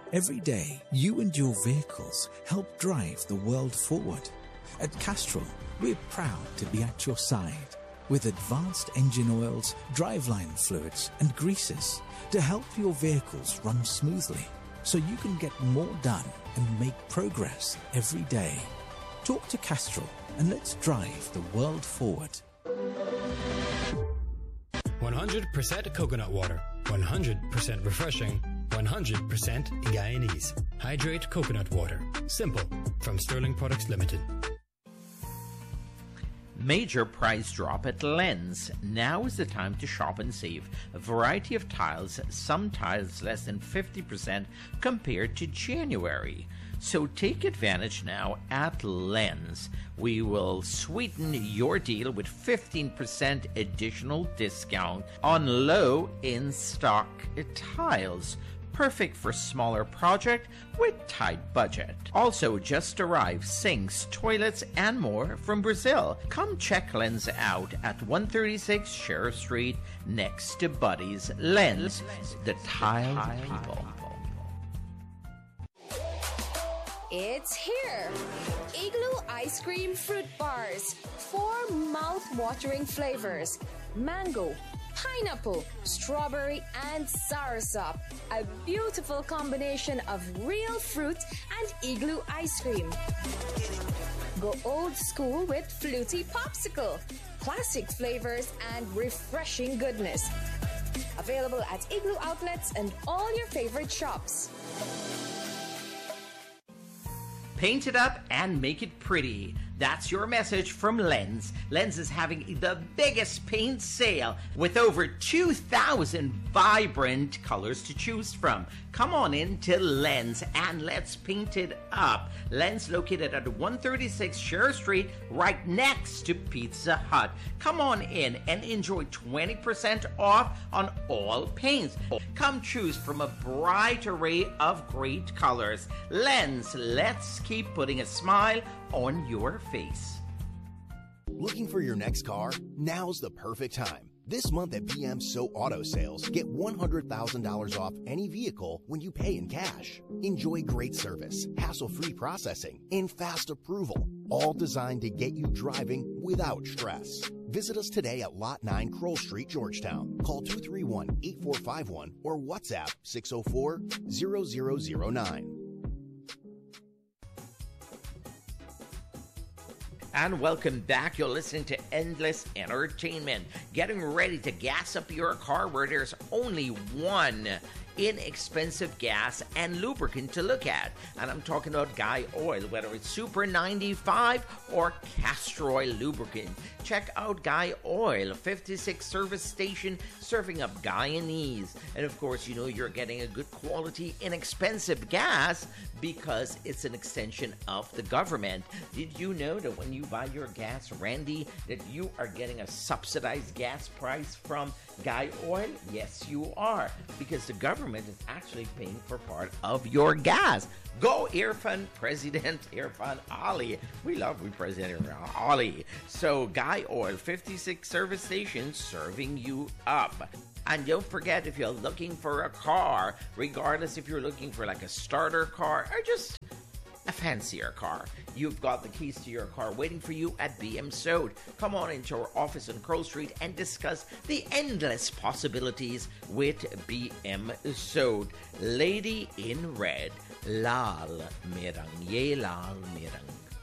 Every day, you and your vehicles help drive the world forward. At Castrol, we're proud to be at your side with advanced engine oils, driveline fluids, and greases to help your vehicles run smoothly so you can get more done and make progress every day. Talk to Castrol and let's drive the world forward. 100% coconut water, 100% refreshing, 100% Guyanese. Hydrate coconut water. Simple. From Sterling Products Limited. Major price drop at Lens. Now is the time to shop and save. A variety of tiles, some tiles less than 50% compared to January. So take advantage now at Lens. We will sweeten your deal with 15% additional discount on low in-stock tiles. Perfect for smaller project with tight budget. Also just arrived sinks, toilets, and more from Brazil. Come check Lens out at 136 Sheriff Street next to Buddy's. Lens, the tile people. It's here! Igloo Ice Cream Fruit Bars. 4 mouth-watering flavors. Mango, pineapple, strawberry, and soursop. A beautiful combination of real fruit and igloo ice cream. Go old school with Fluty Popsicle. Classic flavors and refreshing goodness. Available at Igloo outlets and all your favorite shops. Paint it up and make it pretty. That's your message from Lens. Lens is having the biggest paint sale with over 2,000 vibrant colors to choose from. Come on in to Lens and let's paint it up. Lens located at 136 Sheriff Street right next to Pizza Hut. Come on in and enjoy 20% off on all paints. Come choose from a bright array of great colors. Lens, let's keep putting a smile on your face. Looking for your next car? Now's the perfect time. This month at BM So Auto Sales, get $100,000 off any vehicle when you pay in cash. Enjoy great service, hassle-free processing, and fast approval, all designed to get you driving without stress. Visit us today at Lot 9 Kroll Street, Georgetown. Call 231-8451 or WhatsApp 604-0009. And welcome back. You're listening to Endless Entertainment. Getting ready to gas up your car where there's only one inexpensive gas and lubricant to look at. And I'm talking about Guy Oil, whether it's Super 95 or Castor Oil lubricant. Check out Guy Oil, 56 service station serving up Guyanese. And of course, you know you're getting a good quality, inexpensive gas because it's an extension of the government. Did you know that when you buy your gas, Randy, that you are getting a subsidized gas price from Guy Oil? Yes, you are, because the government is actually paying for part of your gas. Go Irfan, President Irfan Ali. We love President Irfan Ali. So Guy Oil, 56 service stations serving you up. And don't forget, if you're looking for a car, regardless if you're looking for like a starter car or just a fancier car, you've got the keys to your car waiting for you at BM Sode. Come on into our office on Kroll Street and discuss the endless possibilities with BM Sode. Lady in Red, Lal Mirang, Ye Lal Mirang.